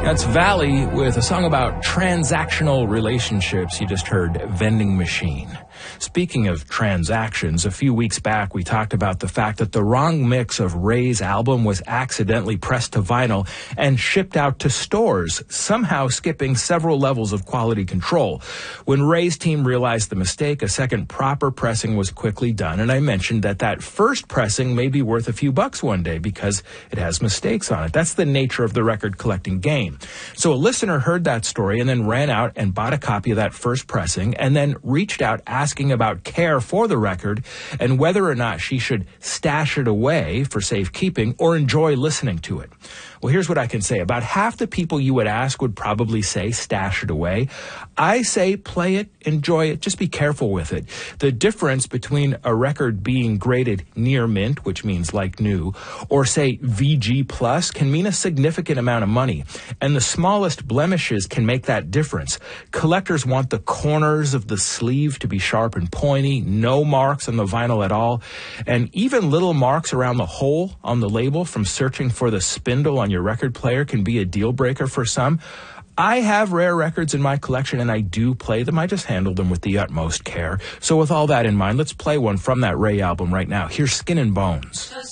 That's Valley with a song about transactional relationships. You just heard Vending Machine. Speaking of transactions, a few weeks back we talked about the fact that the wrong mix of Ray's album was accidentally pressed to vinyl and shipped out to stores, somehow skipping several levels of quality control. When Ray's team realized the mistake, a second proper pressing was quickly done, and I mentioned that first pressing may be worth a few bucks one day because it has mistakes on it. That's the nature of the record collecting game. So a listener heard that story and then ran out and bought a copy of that first pressing and then reached out asking about care for the record and whether or not she should stash it away for safekeeping or enjoy listening to it. Well, here's what I can say. About half the people you would ask would probably say stash it away. I say play it, enjoy it, just be careful with it. The difference between a record being graded near mint, which means like new, or say VG plus can mean a significant amount of money. And the smallest blemishes can make that difference. Collectors want the corners of the sleeve to be sharp and pointy, no marks on the vinyl at all, and even little marks around the hole on the label from searching for the spindle on your record player can be a deal breaker for some. I have rare records in my collection and I do play them. I just handle them with the utmost care. So with all that in mind, let's play one from that Ray album right now. Here's Skin and Bones.